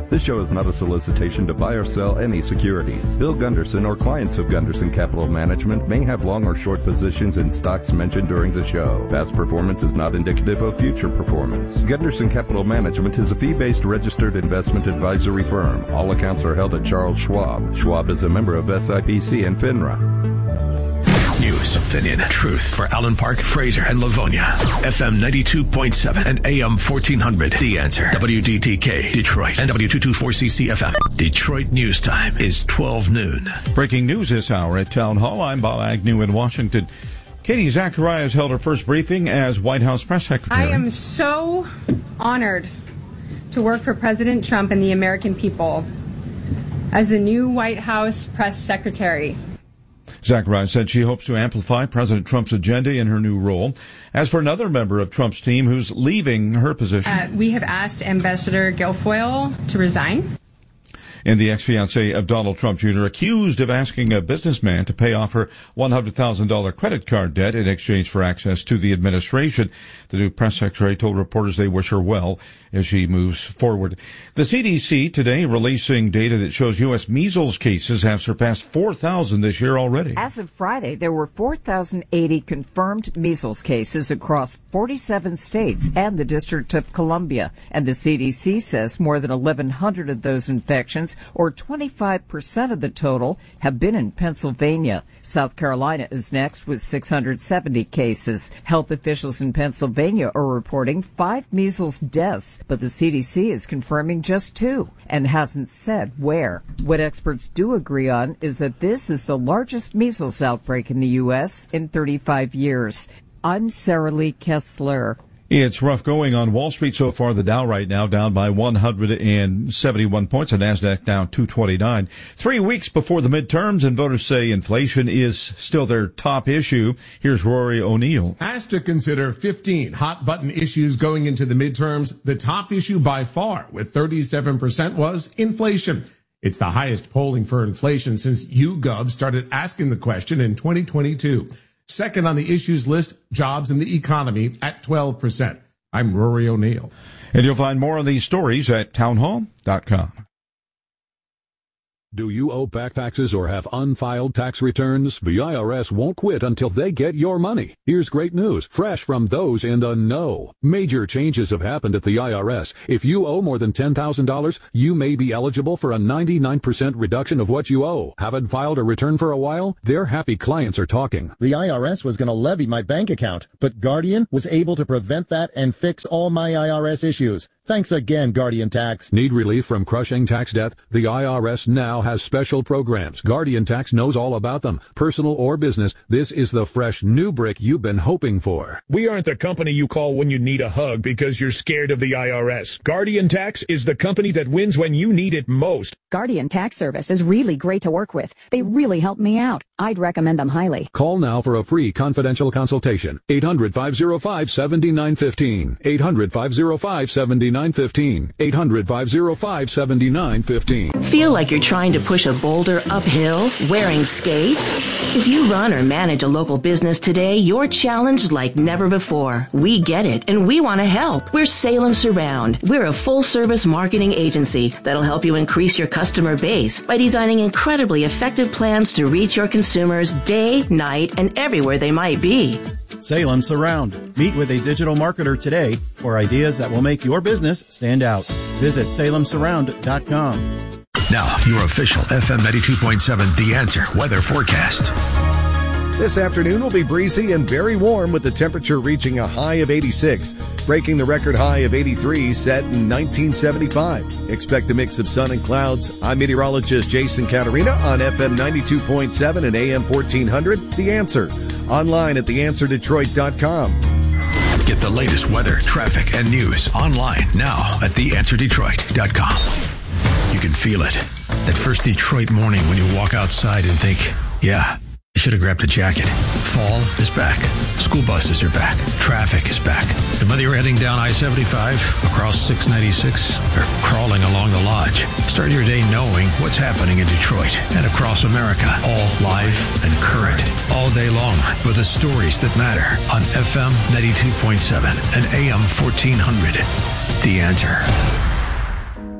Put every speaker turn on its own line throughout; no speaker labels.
This show is not a solicitation to buy or sell any securities. Bill Gunderson or clients of Gunderson Capital Management may have long or short positions in stocks mentioned during the show. Past performance is not indicative of future performance. Gunderson Capital Management is a fee-based registered investment advisory firm. All accounts are held at Charles Schwab. Schwab is a member of SIPC and FINRA.
News, opinion, truth for Allen Park, Fraser, and Livonia. FM 92.7 and AM 1400. The Answer. WDTK, Detroit, and W224CC FM. Detroit News Time is 12 noon.
Breaking news this hour at Town Hall. I'm Bob Agnew in Washington. Katie Zacharias held her first briefing as White House press secretary.
I am so honored to work for President Trump and the American people as the new White House press secretary.
Zacharias said she hopes to amplify President Trump's agenda in her new role. As for another member of Trump's team who's leaving her position,
we have asked Ambassador Guilfoyle to resign.
And the ex-fiancé of Donald Trump Jr. accused of asking a businessman to pay off her $100,000 credit card debt in exchange for access to the administration. The new press secretary told reporters they wish her well as she moves forward. The CDC today releasing data that shows U.S. measles cases have surpassed 4,000 this year already.
As of Friday, there were 4,080 confirmed measles cases across 47 states and the District of Columbia. And the CDC says more than 1,100 of those infections, or 25% of the total, have been in Pennsylvania. South Carolina is next with 670 cases. Health officials in Pennsylvania are reporting 5 measles deaths, but the CDC is confirming just 2 and hasn't said where. What experts do agree on is that this is the largest measles outbreak in the U.S. in 35 years. I'm Sarah Lee Kessler.
It's rough going on Wall Street so far. The Dow right now down by 171 points. The NASDAQ down 229. 3 weeks before the midterms, and voters say inflation is still their top issue. Here's Rory O'Neill.
Asked to consider 15 hot-button issues going into the midterms, the top issue by far, with 37%, was inflation. It's the highest polling for inflation since YouGov started asking the question in 2022. Second on the issues list, jobs and the economy at 12%. I'm Rory O'Neill.
And you'll find more on these stories at townhall.com.
Do you owe back taxes or have unfiled tax returns? The IRS won't quit until they get your money. Here's great news, fresh from those in the know. Major changes have happened at the IRS. If you owe more than $10,000, you may be eligible for a 99% reduction of what you owe. Haven't filed a return for a while? Their happy clients are talking.
The IRS was going to levy my bank account, but Guardian was able to prevent that and fix all my IRS issues. Thanks again, Guardian Tax.
Need relief from crushing tax debt? The IRS now has special programs. Guardian Tax knows all about them. Personal or business, this is the fresh new brick you've been hoping for.
We aren't the company you call when you need a hug because you're scared of the IRS. Guardian Tax is the company that wins when you need it most.
Guardian Tax Service is really great to work with. They really helped me out. I'd recommend them highly.
Call now for a free confidential consultation. 800-505-7915. 800-505-7915. 800-505-7915.
Feel like you're trying to push a boulder uphill wearing skates? If you run or manage a local business today, you're challenged like never before. We get it, and we want to help. We're Salem Surround. We're a full-service marketing agency that'll help you increase your customer base by designing incredibly effective plans to reach your consumers day, night, and everywhere they might be.
Salem Surround. Meet with a digital marketer today for ideas that will make your business stand out. Visit salemsurround.com.
Now, your official FM 92.7 The Answer weather forecast.
This afternoon will be breezy and very warm with the temperature reaching a high of 86, breaking the record high of 83 set in 1975. Expect a mix of sun and clouds. I'm meteorologist Jason Caterina on FM 92.7 and AM 1400. The Answer. Online at theanswerdetroit.com.
Get the latest weather, traffic, and news online now at theanswerdetroit.com. You can feel it. That first Detroit morning when you walk outside and think, yeah, you should have grabbed a jacket. Fall is back. School buses are back. Traffic is back. And whether you're heading down I-75, across 696, or crawling along the Lodge, start your day knowing what's happening in Detroit and across America. All live and current. All day long with the stories that matter on FM 92.7 and AM 1400. The Answer.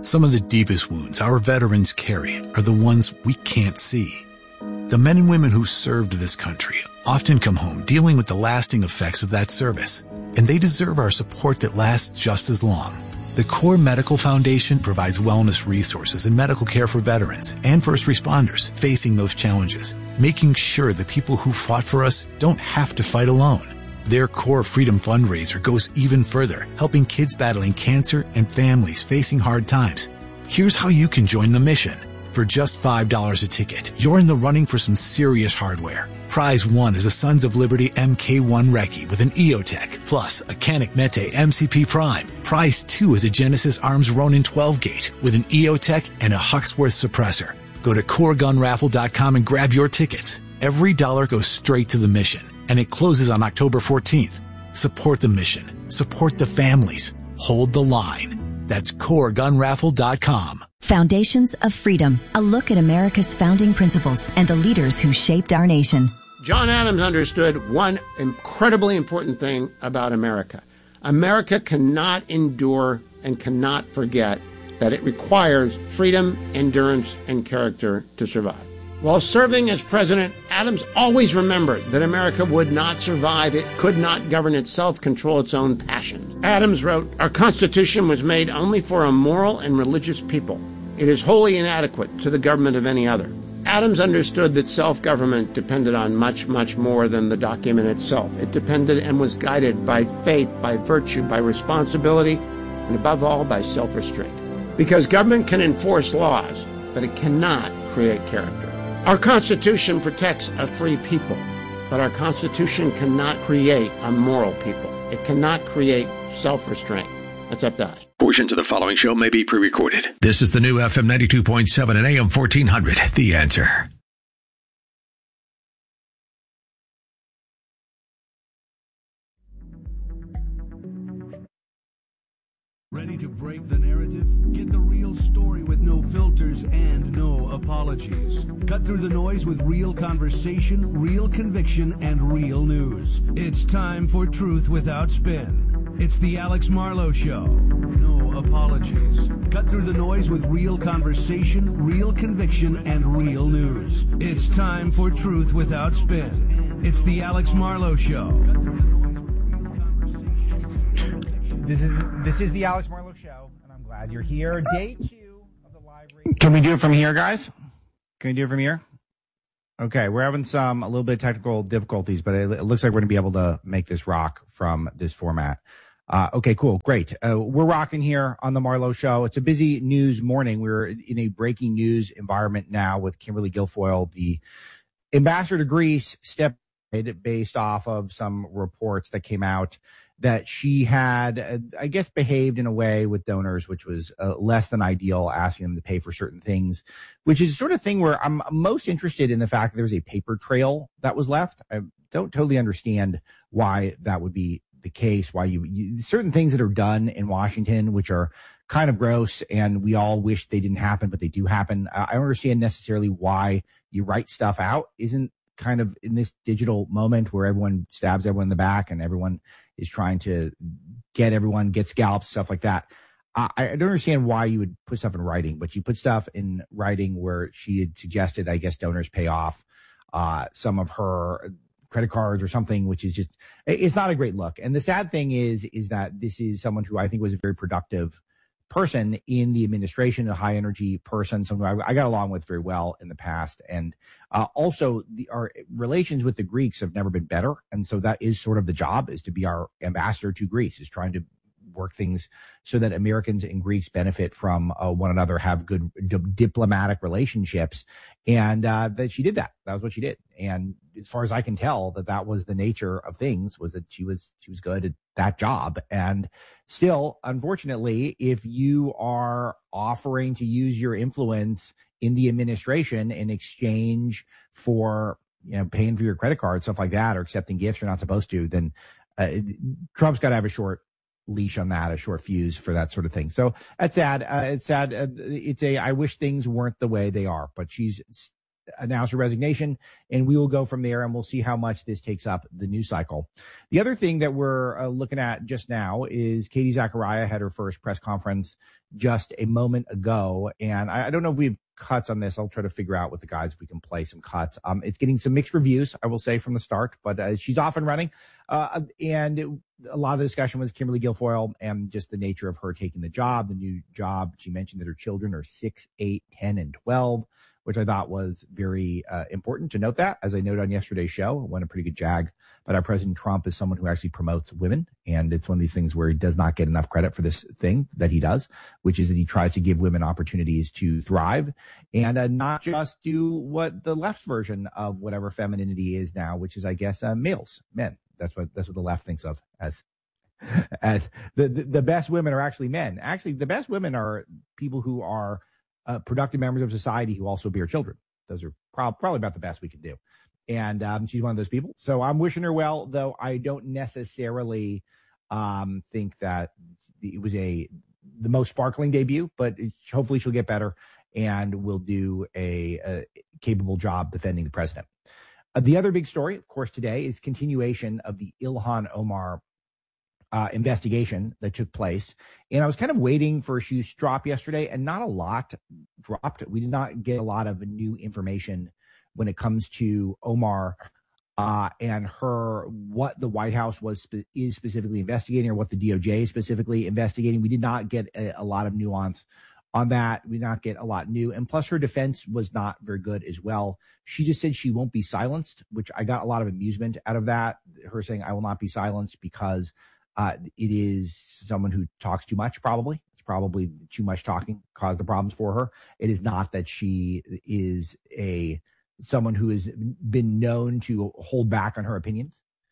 Some of the deepest wounds our veterans carry are the ones we can't see. The men and women who served this country often come home dealing with the lasting effects of that service, and they deserve our support that lasts just as long. The Core Medical Foundation provides wellness resources and medical care for veterans and first responders facing those challenges, making sure the people who fought for us don't have to fight alone. Their Core Freedom fundraiser goes even further, helping kids battling cancer and families facing hard times. Here's how you can join the mission. For just $5 a ticket, you're in the running for some serious hardware. Prize 1 is a Sons of Liberty MK1 Recce with an EOTech, plus a Canik Mete MCP Prime. Prize 2 is a Genesis Arms Ronin 12-gauge with an EOTech and a Huxworth suppressor. Go to CoreGunRaffle.com and grab your tickets. Every dollar goes straight to the mission, and it closes on October 14th. Support the mission. Support the families. Hold the line. That's CoreGunRaffle.com.
Foundations of Freedom, a look at America's founding principles and the leaders who shaped our nation.
John Adams understood one incredibly important thing about America. America cannot endure and cannot forget that it requires freedom, endurance, and character to survive. While serving as president, Adams always remembered that America would not survive. It could not govern itself, control its own passions. Adams wrote, "Our Constitution was made only for a moral and religious people. It is wholly inadequate to the government of any other." Adams understood that self-government depended on much, much more than the document itself. It depended and was guided by faith, by virtue, by responsibility, and above all, by self-restraint. Because government can enforce laws, but it cannot create character. Our Constitution protects a free people, but our Constitution cannot create a moral people. It cannot create self-restraint. That's up to us.
Portions of the following show may be pre-recorded. This is the new FM 92.7 and AM 1400. The Answer.
Ready to break the narrative? Get the real story with no filters and no apologies. Cut through the noise with real conversation, real conviction, and real news. It's time for Truth Without Spin. It's the Alex Marlowe Show. No apologies. Cut through the noise with real conversation, real conviction, and real news. It's time for Truth Without Spin. It's the Alex Marlowe Show.
This is the Alex Marlowe Show, and I'm glad you're here. Day 2 of the live radio. Can we do it from here, guys? Can we do it from here? Okay, we're having a little bit of technical difficulties, but it looks like we're going to be able to make this rock from this format. Okay, cool, great. We're rocking here on the Marlowe Show. It's a busy news morning. We're in a breaking news environment now with Kimberly Guilfoyle, the ambassador to Greece, stepped based off of some reports that came out that she had, I guess, behaved in a way with donors which was less than ideal, asking them to pay for certain things, which is the sort of thing where I'm most interested in the fact that there's a paper trail that was left. I don't totally understand why that would be the case, why you certain things that are done in Washington, which are kind of gross and we all wish they didn't happen, but they do happen. I don't understand necessarily why you write stuff out. Isn't kind of in this digital moment where everyone stabs everyone in the back and everyone is trying to get scalps, stuff like that. I don't understand why you would put stuff in writing, but you put stuff in writing where she had suggested, I guess, donors pay off some of her credit cards or something, which is just, it's not a great look. And the sad thing is that this is someone who I think was a very productive person in the administration, a high energy person, someone I got along with very well in the past. And also our relations with the Greeks have never been better. And so that is sort of the job, is to be our ambassador to Greece, is trying to work things so that Americans and Greeks benefit from one another, have good diplomatic relationships. And that she did that. That was what she did. And as far as I can tell, that was the nature of things, was that she was good at that job. And still, unfortunately, if you are offering to use your influence in the administration in exchange for, paying for your credit card, stuff like that, or accepting gifts you're not supposed to, then Trump's got to have a short leash on that, a short fuse for that sort of thing. So that's sad. It's sad. I wish things weren't the way they are, but she's announced her resignation, and we will go from there, and we'll see how much this takes up the news cycle. The other thing that we're looking at just now is Katie Zachariah had her first press conference just a moment ago, and I don't know if we have cuts on this. I'll try to figure out with the guys if we can play some cuts. It's getting some mixed reviews, I will say, from the start, but she's off and running, and a lot of the discussion was Kimberly Guilfoyle and just the nature of her taking the job, the new job. She mentioned that her children are 6, 8, 10, and 12, which I thought was very important to note that. As I noted on yesterday's show, it went a pretty good jag. But our President Trump is someone who actually promotes women, and it's one of these things where he does not get enough credit for this thing that he does, which is that he tries to give women opportunities to thrive and not just do what the left version of whatever femininity is now, which is, I guess, males, men. That's what the left thinks of as the best women are actually men. Actually, the best women are people who are productive members of society who also bear children. Those are probably about the best we can do. And she's one of those people. So I'm wishing her well, though I don't necessarily think that it was the most sparkling debut, but hopefully she'll get better and will do a capable job defending the president. The other big story, of course, today is continuation of the Ilhan Omar investigation that took place. And I was kind of waiting for shoes to drop yesterday, and not a lot dropped. We did not get a lot of new information when it comes to Omar and what the White House is specifically investigating, or what the DOJ is specifically investigating. We did not get a lot of nuance on that. We did not get a lot new. And plus, her defense was not very good as well. She just said she won't be silenced, which I got a lot of amusement out of that. Her saying, I will not be silenced because it is someone who talks too much, probably. It's probably too much talking caused the problems for her. It is not that she is someone who has been known to hold back on her opinions.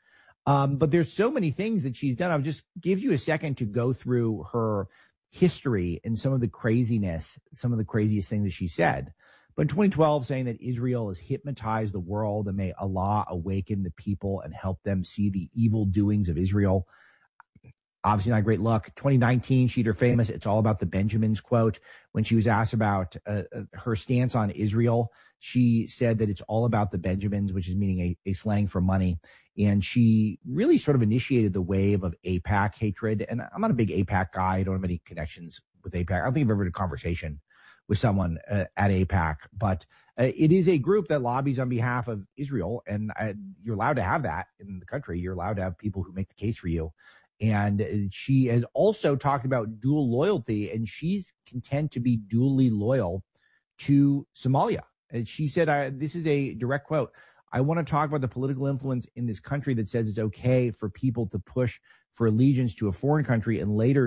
But there's so many things that she's done. I'll just give you a second to go through her history and some of the craziness, some of the craziest things that she said. But in 2012, saying that Israel has hypnotized the world and may Allah awaken the people and help them see the evil doings of Israel. Obviously not great luck. 2019, she had her famous "It's all about the Benjamins" quote. When she was asked about her stance on Israel, she said that it's all about the Benjamins, which is meaning a slang for money. And she really sort of initiated the wave of AIPAC hatred. And I'm not a big AIPAC guy. I don't have any connections with AIPAC. I don't think I've ever had a conversation with someone at AIPAC. But it is a group that lobbies on behalf of Israel. And you're allowed to have that in the country. You're allowed to have people who make the case for you. And she has also talked about dual loyalty, and she's content to be dually loyal to Somalia. And she said, this is a direct quote, "I want to talk about the political influence in this country that says it's okay for people to push for allegiance to a foreign country and later